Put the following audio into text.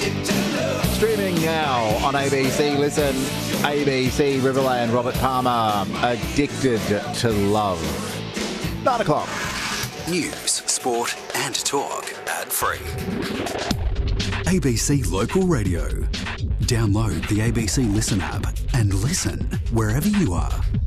Streaming now on ABC Listen, ABC Riverland, Robert Palmer, Addicted to Love. 9 o'clock. News, sport and talk ad-free. ABC Local Radio. Download the ABC Listen app and listen wherever you are.